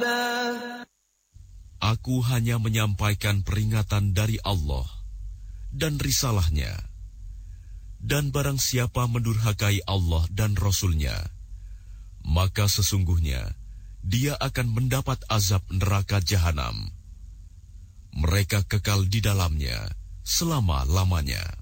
Aku hanya menyampaikan peringatan dari Allah dan risalahnya. Dan barang siapa mendurhakai Allah dan Rasul-Nya, maka sesungguhnya dia akan mendapat azab neraka jahanam. Mereka kekal di dalamnya selama-lamanya.